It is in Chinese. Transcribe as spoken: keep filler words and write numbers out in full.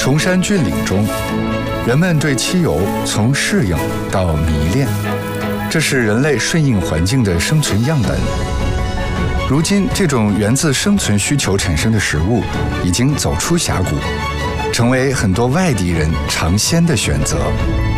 崇山峻岭中，人们对汽油从适应到迷恋，这是人类顺应环境的生存样本。如今，这种源自生存需求产生的食物已经走出峡谷，成为很多外地人尝鲜的选择。